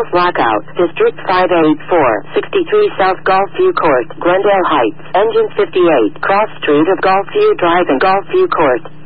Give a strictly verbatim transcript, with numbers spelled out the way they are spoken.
Lockout, District five eighty-four, sixty-three South Gulfview Court, Glendale Heights, Engine fifty-eight, Cross Street of Gulfview Drive and Gulfview Court.